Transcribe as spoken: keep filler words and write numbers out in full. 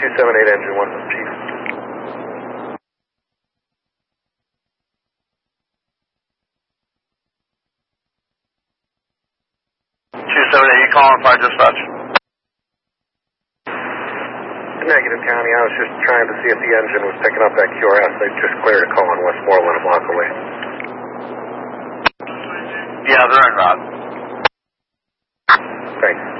two seven eight, engine one, Chief. two seven eight, you calling Fire Dispatch? Negative, County. I was just trying to see if the engine was picking up that Q R S. They just cleared a call on Westmoreland a block away. Yeah, they're en route. Thanks.